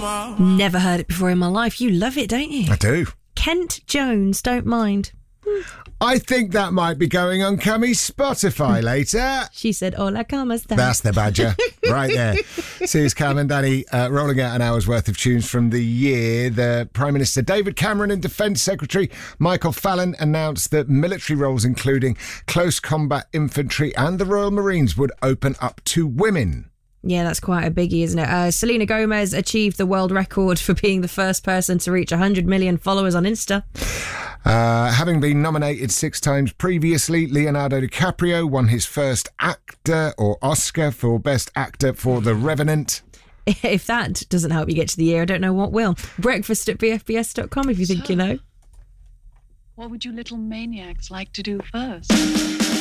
Never heard it before in my life. You love it, don't you? I do. Kent Jones, don't mind. I think that might be going on Cammy's Spotify later. She said, hola, ¿cómo estás? That's the badger, right there. Here's Cam and Danny rolling out an hour's worth of tunes from the year. The Prime Minister David Cameron and Defence Secretary Michael Fallon announced that military roles, including close combat infantry and the Royal Marines, would open up to women. Yeah, that's quite a biggie, isn't it? Selena Gomez achieved the world record for being the first person to reach 100 million followers on Insta. Having been nominated 6 times previously, Leonardo DiCaprio won his first actor or Oscar for Best Actor for The Revenant. If that doesn't help you get to the year, I don't know what will. Breakfast at bfbs.com if you think you know. What would you little maniacs like to do first?